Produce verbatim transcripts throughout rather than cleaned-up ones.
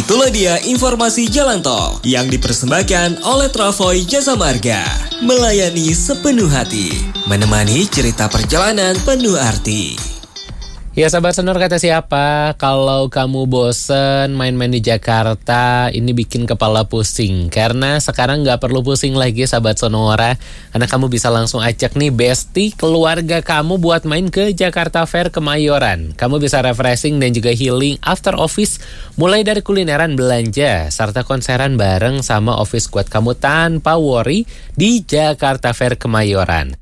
Itulah dia informasi jalan tol yang dipersembahkan oleh Travoy Jasa Marga. Melayani sepenuh hati, menemani cerita perjalanan penuh arti. Ya sahabat Sonora, kata siapa? Kalau kamu bosen main-main di Jakarta, ini bikin kepala pusing. Karena sekarang gak perlu pusing lagi sahabat Sonora, karena kamu bisa langsung ajak nih bestie keluarga kamu buat main ke Jakarta Fair Kemayoran. Kamu bisa refreshing dan juga healing after office, mulai dari kulineran, belanja, serta konseran bareng sama office squad kamu tanpa worry di Jakarta Fair Kemayoran.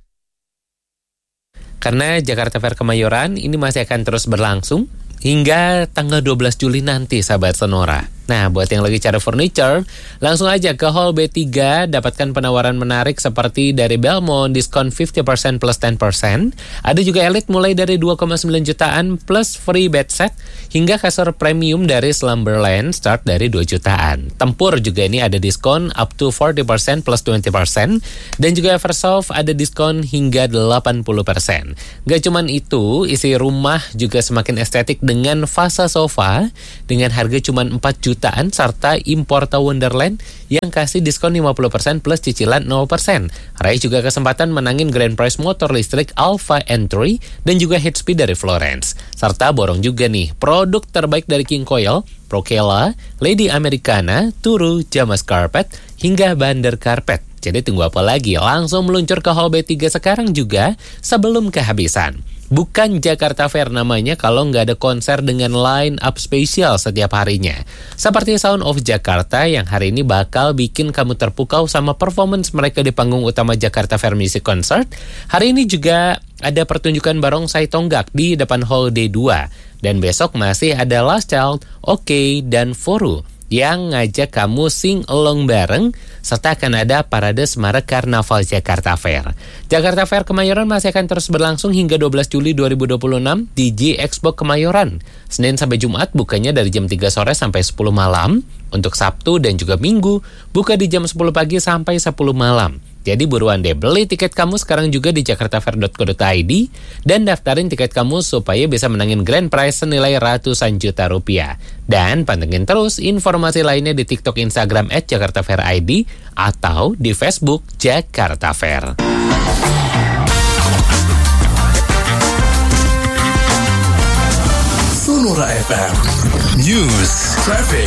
Karena Jakarta Fair Kemayoran ini masih akan terus berlangsung hingga tanggal dua belas Juli nanti sahabat Sonora. Nah, buat yang lagi cari furniture, langsung aja ke Hall B tiga, dapatkan penawaran menarik seperti dari Belmont, diskon lima puluh persen plus sepuluh persen. Ada juga Elite mulai dari dua koma sembilan jutaan plus free bed set, hingga kasur premium dari Slumberland start dari dua jutaan. Tempur juga ini ada diskon up to empat puluh persen plus dua puluh persen, dan juga Eversoft ada diskon hingga delapan puluh persen. Gak cuman itu, isi rumah juga semakin estetik dengan Fasa Sofa dengan harga cuman empat jutaan, serta Importa Wonderland yang kasih diskon lima puluh persen plus cicilan nol persen. Raih juga kesempatan menangin grand prize motor listrik Alpha Entry dan juga H P dari Florence. Serta borong juga nih produk terbaik dari King Coil, Procella, Lady Americana, Turu, Jamas Carpet, hingga Bander Carpet. Jadi tunggu apa lagi? Langsung meluncur ke Hall B tiga sekarang juga sebelum kehabisan. Bukan Jakarta Fair namanya kalau nggak ada konser dengan line up spesial setiap harinya. Seperti Sound of Jakarta yang hari ini bakal bikin kamu terpukau sama performance mereka di panggung utama Jakarta Fair Music Concert. Hari ini juga ada pertunjukan barongsai tonggak di depan Hall D dua. Dan besok masih ada Last Child, Oke, dan Foru yang ngajak kamu sing along bareng, serta akan ada parade Semarak Karnaval Jakarta Fair. Jakarta Fair Kemayoran masih akan terus berlangsung hingga dua belas Juli dua ribu dua puluh enam di J Expo Kemayoran. Senin sampai Jumat bukanya dari jam tiga sore sampai sepuluh malam. Untuk Sabtu dan juga Minggu buka di jam sepuluh pagi sampai sepuluh malam. Jadi buruan deh, beli tiket kamu sekarang juga di jakarta fair dot co dot i d dan daftarin tiket kamu supaya bisa menangin grand prize senilai ratusan juta rupiah. Dan pantengin terus informasi lainnya di TikTok, Instagram at jakarta fair i d atau di Facebook Jakarta Fair. Sonora F M News, Traffic,